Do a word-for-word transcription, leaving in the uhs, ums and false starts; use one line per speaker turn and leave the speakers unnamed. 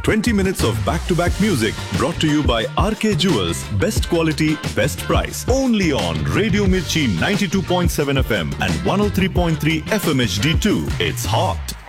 twenty minutes of back-to-back music brought to you by R K Jewels. Best quality, best price. Only on Radio Mirchi ninety-two point seven F M and one oh three point three F M H D two. It's hot.